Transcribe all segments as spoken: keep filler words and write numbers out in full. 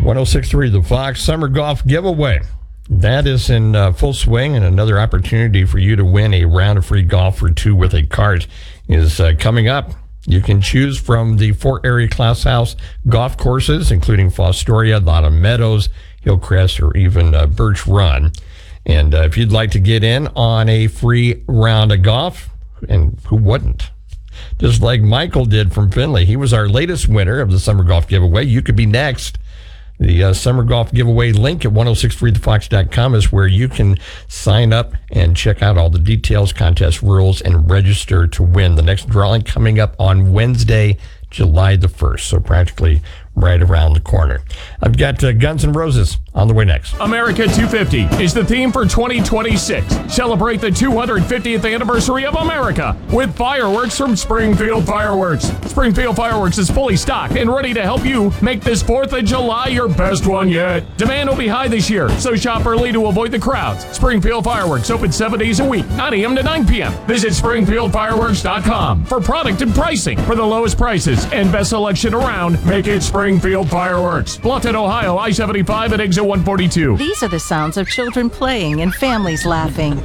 one oh six point three The Fox Summer Golf Giveaway. That is in uh, full swing, and another opportunity for you to win a round of free golf for two with a cart is uh, coming up. You can choose from the four area Class House golf courses, including Fostoria, Lotta Meadows, Hillcrest, or even uh, Birch Run. And uh, if you'd like to get in on a free round of golf, and who wouldn't? Just like Michael did from Findlay. He was our latest winner of the Summer Golf Giveaway. You could be next. The uh, Summer Golf Giveaway link at ten sixty-three the fox dot com is where you can sign up and check out all the details, contest rules, and register to win. The next drawing coming up on Wednesday, July the first, so practically right around the corner. I've got uh, Guns N' Roses on the way next. America two fifty is the theme for twenty twenty-six. Celebrate the two hundred fiftieth anniversary of America with fireworks from Springfield Fireworks. Springfield Fireworks is fully stocked and ready to help you make this fourth of July your best one yet. Demand will be high this year, so shop early to avoid the crowds. Springfield Fireworks open seven days a week, nine a.m. to nine p.m. Visit springfield fireworks dot com for product and pricing. For the lowest prices and best selection around, make it Springfield Fireworks. Bluffton, Ohio, I seventy-five at exit one forty-two. These are the sounds of children playing and families laughing.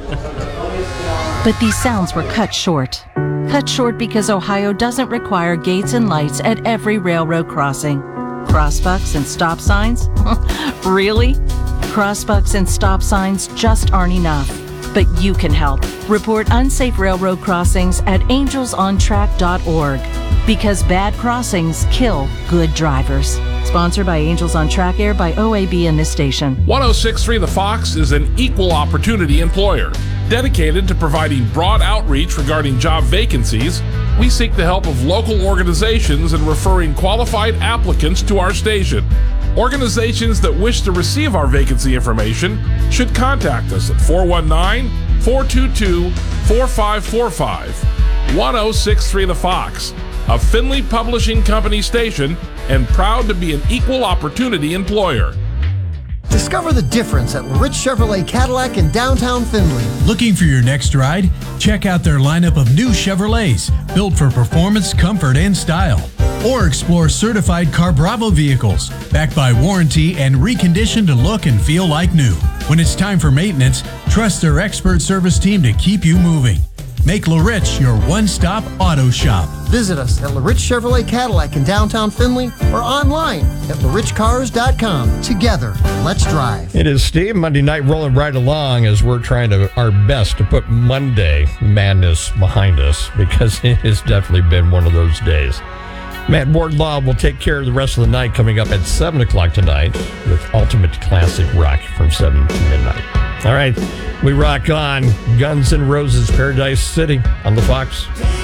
But these sounds were cut short. Cut short because Ohio doesn't require gates and lights at every railroad crossing. Crossbucks and stop signs? Really? Crossbucks and stop signs just aren't enough. But you can help. Report unsafe railroad crossings at angels on track dot org. Because bad crossings kill good drivers. Sponsored by Angels on Track, aired by O A B and this station. one oh six point three The Fox is an equal opportunity employer. Dedicated to providing broad outreach regarding job vacancies, we seek the help of local organizations in referring qualified applicants to our station. Organizations that wish to receive our vacancy information should contact us at four one nine, four two two, four five four five. one oh six point three The Fox, a Findlay Publishing Company station, and proud to be an equal opportunity employer. Discover the difference at LaRich Chevrolet Cadillac in downtown Findlay. Looking for your next ride? Check out their lineup of new Chevrolets, built for performance, comfort, and style. Or explore certified CarBravo vehicles, backed by warranty and reconditioned to look and feel like new. When it's time for maintenance, trust their expert service team to keep you moving. Make LaRich your one-stop auto shop. Visit us at LaRich Chevrolet Cadillac in downtown Findlay or online at la rich cars dot com. Together, let's drive. It is Steve. Monday night rolling right along as we're trying to our best to put Monday madness behind us, because it has definitely been one of those days. Matt Wardlaw will take care of the rest of the night, coming up at seven o'clock tonight with Ultimate Classic Rock from seven to midnight. All right, we rock on. Guns N' Roses, Paradise City on the Fox.